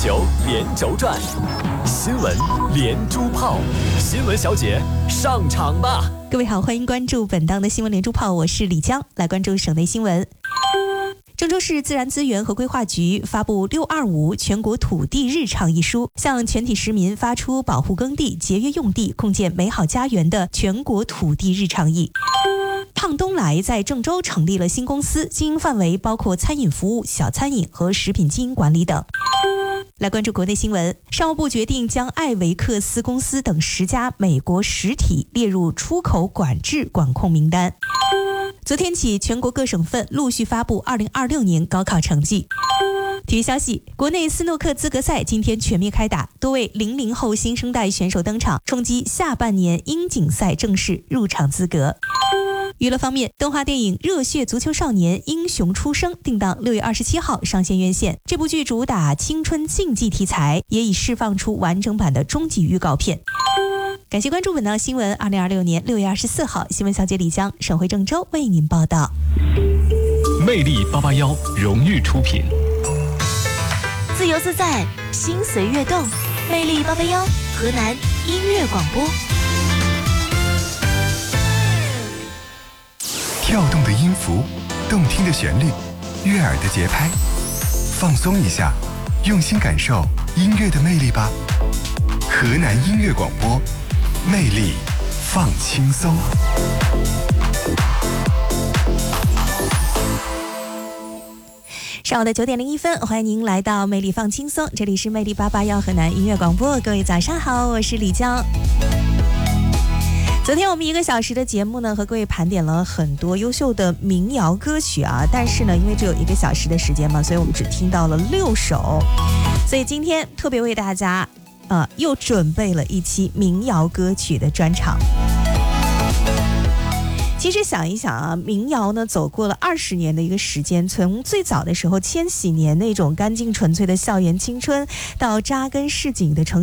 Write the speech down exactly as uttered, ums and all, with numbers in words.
球连轴转，新闻连珠炮，新闻小姐上场吧！ 各位好，欢迎关注本档的新闻连珠炮，我是李江，来关注省内新闻。郑州市自然资源和规划局发布六二五全国土地日倡议书，向全体市民发出保护耕地、节约用地、共建美好家园的全国土地日倡议。胖东来在郑州成立了新公司，经营范围包括餐饮服务、小餐饮和食品经营管理等。来关注国内新闻，商务部决定将艾维克斯公司等十家美国实体列入出口管制管控名单。昨天起，全国各省份陆续发布二零二六年高考成绩。体育消息，国内斯诺克资格赛今天全面开打，多位零零后新生代选手登场，冲击下半年英锦赛正式入场资格。娱乐方面，动画电影《热血足球少年：英雄出生》定档六月二十七号上线院线。这部剧主打青春竞技题材，也已释放出完整版的终极预告片。感谢关注本档新闻。二零二六年六月二十四号，新闻小姐李江，省会郑州为您报道。 魅力八八幺荣誉出品， 自由自在，心随悦动。魅力八八幺，河南音乐广播。 跳动的音符，动听的旋律，悦耳的节拍，放松一下，用心感受音乐的魅力吧。河南音乐广播，魅力放轻松。 上午的九点零一分，欢迎您来到魅力放轻松，这里是魅力八八幺河南音乐广播，各位早上好，我是李江。昨天我们一个小时的节目呢，和各位盘点了很多优秀的民谣歌曲啊，但是呢，因为只有一个小时的时间嘛，所以我们只听到了六首，所以今天特别为大家呃又准备了一期民谣歌曲的专场。其实想一想啊，民谣呢走过了二十年的一个时间，从最早的时候千禧年那种干净纯粹的校园青春，到扎根市井的城